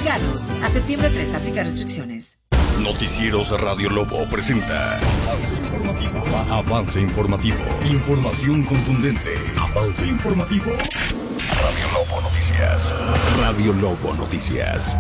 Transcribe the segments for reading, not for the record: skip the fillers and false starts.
Aplícalos. A septiembre 3 aplica restricciones. Noticieros Radio Lobo presenta Avance Informativo. Avance Informativo. Información contundente. Avance Informativo. Radio Lobo Noticias. Radio Lobo Noticias.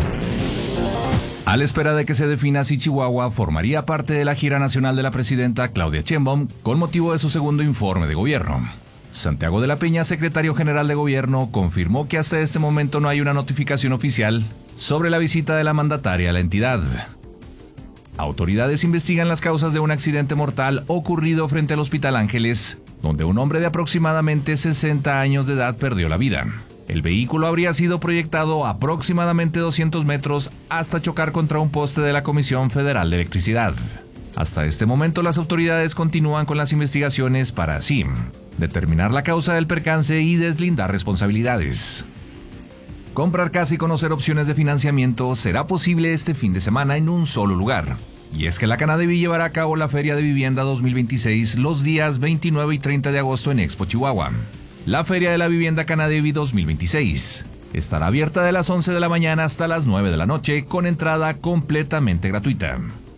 A la espera de que se defina si Chihuahua formaría parte de la gira nacional de la presidenta Claudia Sheinbaum con motivo de su segundo informe de gobierno, Santiago de la Peña, secretario general de gobierno, confirmó que hasta este momento no hay una notificación oficial sobre la visita de la mandataria a la entidad. Autoridades investigan las causas de un accidente mortal ocurrido frente al Hospital Ángeles, donde un hombre de aproximadamente 60 años de edad perdió la vida. El vehículo habría sido proyectado aproximadamente 200 metros hasta chocar contra un poste de la Comisión Federal de Electricidad. Hasta este momento las autoridades continúan con las investigaciones para así determinar la causa del percance y deslindar responsabilidades. Comprar casa y conocer opciones de financiamiento será posible este fin de semana en un solo lugar. Y es que la Canadevi llevará a cabo la Feria de Vivienda 2026 los días 29 y 30 de agosto en Expo Chihuahua. La Feria de la Vivienda Canadevi 2026 estará abierta de las 11 de la mañana hasta las 9 de la noche con entrada completamente gratuita.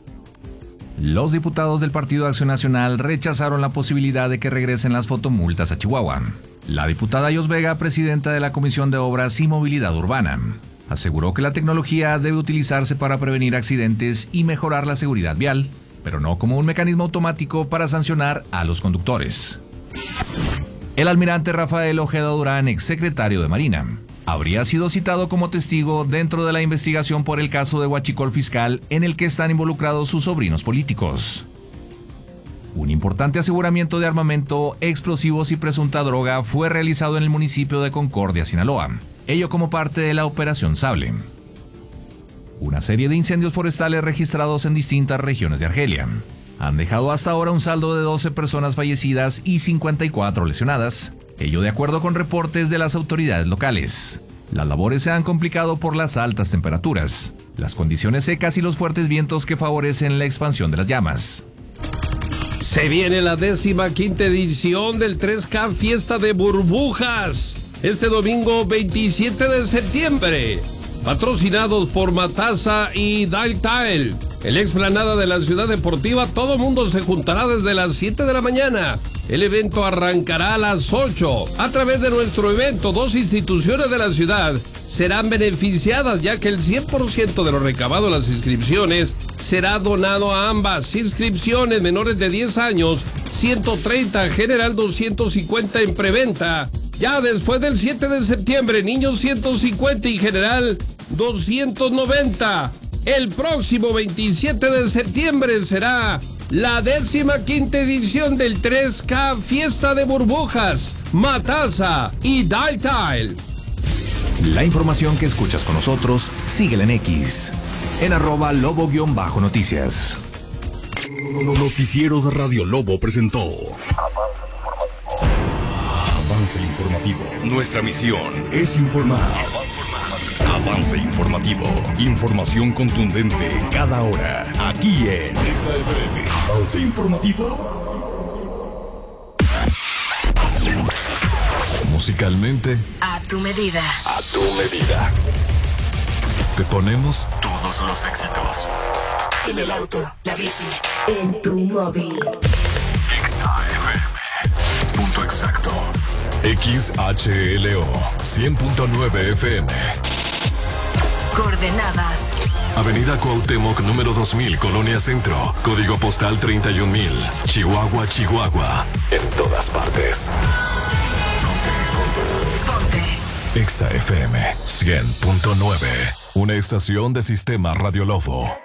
Los diputados del Partido Acción Nacional rechazaron la posibilidad de que regresen las fotomultas a Chihuahua. La diputada Yos Vega, presidenta de la Comisión de Obras y Movilidad Urbana, aseguró que la tecnología debe utilizarse para prevenir accidentes y mejorar la seguridad vial, pero no como un mecanismo automático para sancionar a los conductores. El almirante Rafael Ojeda Durán, exsecretario de Marina, habría sido citado como testigo dentro de la investigación por el caso de huachicol fiscal en el que están involucrados sus sobrinos políticos. Un importante aseguramiento de armamento, explosivos y presunta droga fue realizado en el municipio de Concordia, Sinaloa, ello como parte de la Operación Sable. Una serie de incendios forestales registrados en distintas regiones de Argelia han dejado hasta ahora un saldo de 12 personas fallecidas y 54 lesionadas, ello de acuerdo con reportes de las autoridades locales. Las labores se han complicado por las altas temperaturas, las condiciones secas y los fuertes vientos que favorecen la expansión de las llamas. Se viene la 15ª edición del 3K Fiesta de Burbujas, este domingo 27 de septiembre. Patrocinados por Matasa y Dial Tile. En la explanada de la Ciudad Deportiva, todo mundo se juntará desde las 7 de la mañana. El evento arrancará a las 8. A través de nuestro evento, 2 instituciones de la ciudad serán beneficiadas, ya que el 100% de lo recabado de las inscripciones será donado a ambas. Inscripciones menores de 10 años, 130, general 250 en preventa. Ya después del 7 de septiembre, niños 150 y general 290. El próximo 27 de septiembre será la 15ª edición del 3K Fiesta de Burbujas, Matasa y Dial Tile. La información que escuchas con nosotros, síguela en X, en @lobo_noticias. Noticieros Radio Lobo presentó Avance Informativo. Nuestra misión es informar. Avance Informativo. Información contundente cada hora. Aquí en XFM. Avance Informativo. Musicalmente, A tu medida. a tu medida. Te ponemos todos los éxitos. En el auto, la bici, en tu móvil. XFM. Punto exacto. XHLO 100.9 FM. Coordenadas. Avenida Cuauhtémoc, número 2000, Colonia Centro. Código postal 31000. Chihuahua, Chihuahua. En todas partes. Ponte. XFM 100.9. Una estación de Sistema Radio Lobo.